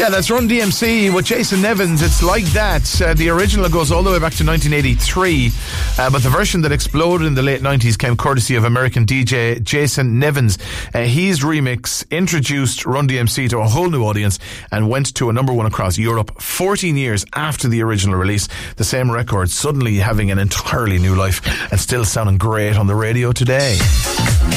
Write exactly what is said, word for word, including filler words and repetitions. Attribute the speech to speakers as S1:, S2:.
S1: Yeah, that's Run D M C with Jason Nevins. It's Like That. Uh, the original goes all the way back to nineteen eighty-three, uh, but the version that exploded in the late nineties came courtesy of American D J Jason Nevins. Uh, his remix introduced Run D M C to a whole new audience and went to a number one across Europe fourteen years after the original release. The same record suddenly having an entirely new life and still sounding great on the radio today.